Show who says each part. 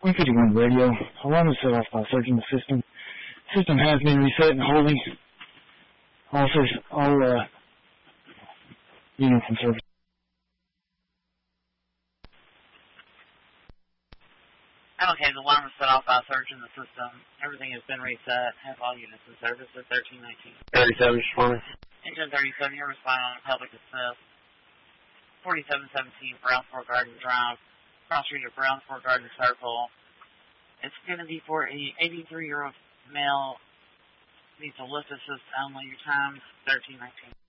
Speaker 1: 151 radio. Alarm was set off by searching the system. System has been reset and holding. All units in service.
Speaker 2: Okay, the alarm was set off by searching the system. Everything has been reset. Have all units in service at 1319.
Speaker 3: 37, responding.
Speaker 2: Engine 37, you're responding on public assist. 4717 Brownsford Garden Drive. Cross street of Brownsford Garden Circle. It's going to be for a 83-year-old male. Needs a lift assist only. Your time's 1319.